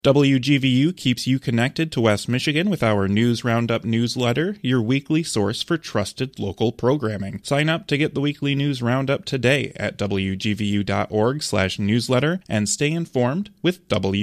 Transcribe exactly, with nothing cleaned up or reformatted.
W G V U keeps you connected to West Michigan with our News Roundup newsletter, your weekly source for trusted local programming. Sign up to get the weekly News Roundup today at W G V U dot org slash newsletter and stay informed with W